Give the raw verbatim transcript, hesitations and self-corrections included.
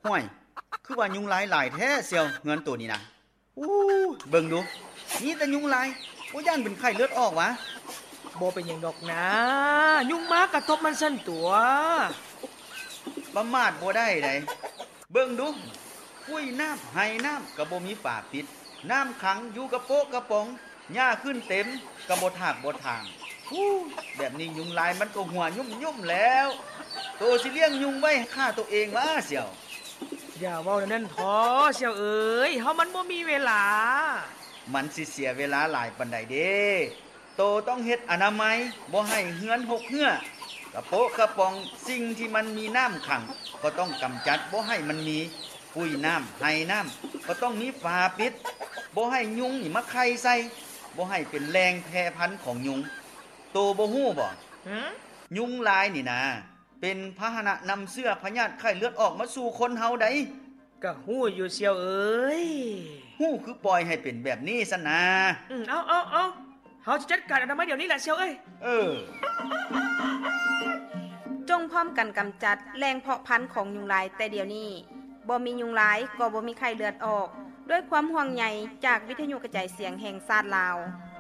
ห้วยคือว่ายุงลายหลายแท้เสี่ยวเงินตัวนี้นะอู้เบิ่งดูนี่แต่ยุงลายบ่ย่านเป็นไข้เลือดออกวะบ่เป็นหยังดอกนะยุงมากระทบมันสั่นตัวประมาทบ่ได้ไดเบิ่งดูปุ้ยน้ำไห้น้ำก็บ่มีฝาปิดน้ำขังอยู่กระโปะกระป๋องหญ้าขึ้นเต็มก็บ่ถากบ่ทางอู้แบบนี้ยุงลายมันก็หัวยุ่มๆแล้วโตสิเลี้ยงยุงไว้ฆ่าตัวเองวะเสี่ยวอย่าเว้านั่นท้อเสี่ยวเอ๋ยเฮามันบ่มีเวลามันสิเสียเวลาหลายปานใดเด้โตต้องเฮ็ดอนามัยบ่ให้เหือนหกเหือกระโปะกระป๋องสิ่งที่มันมีน้ำขังก็ต้องกำจัดบ่ให้มันมีปุ้ยน้ำไห้น้ำก็ต้องมีฝาปิดบ่ให้ยุงนี่มาไข่ใส่บ่ให้เป็นแรงแพร่พันธุ์ของยุงโตบ่ฮู้บ่ยุงลายนี่นะเป็นพาหนะนำเสื้อพยาธิไข้เลือดออกมาสู่คนเฮาได้ก็ฮู้อยู่เสี่ยวเอ๋ยฮู้คือปล่อยให้เป็นแบบนี้ซะนะอืมเอาเอาเอาเฮาจะจัดการอนามัยเดี๋ยวนี้แหละเสี่ยวเอ้ยเออจงพร้อมกันกำจัดแรงเพาะพันธุ์ของยุงลายแต่เดี๋ยวนี้บ่มียุงลายก็บ่มีไข้เลือดออกด้วยความห่วงใยจากวิทยุกระจายเสียงแห่งชาติลาว